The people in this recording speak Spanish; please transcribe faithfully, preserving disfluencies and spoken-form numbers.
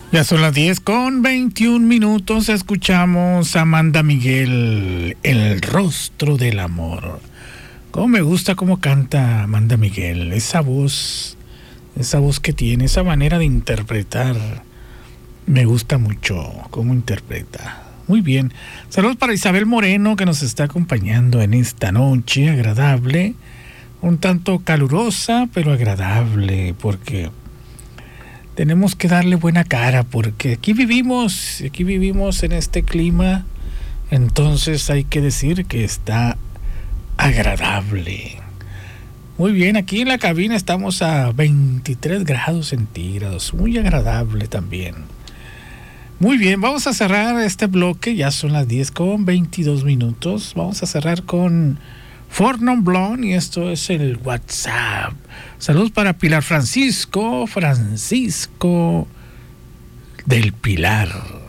Ya son las diez con veintiún minutos. Escuchamos a Amanda Miguel, El rostro del amor. Cómo me gusta cómo canta Amanda Miguel. Esa voz, esa voz que tiene, esa manera de interpretar. Me gusta mucho cómo interpreta. Muy bien. Saludos para Isabel Moreno, que nos está acompañando en esta noche agradable. Un tanto calurosa, pero agradable, porque tenemos que darle buena cara, porque aquí vivimos, aquí vivimos en este clima, entonces hay que decir que está agradable. Muy bien, aquí en la cabina estamos a veintitrés grados centígrados, muy agradable también. Muy bien, vamos a cerrar este bloque, ya son las diez con veintidós minutos, vamos a cerrar con Four Non Blonde y esto es el WhatsApp. Saludos para Pilar Francisco, Francisco del Pilar.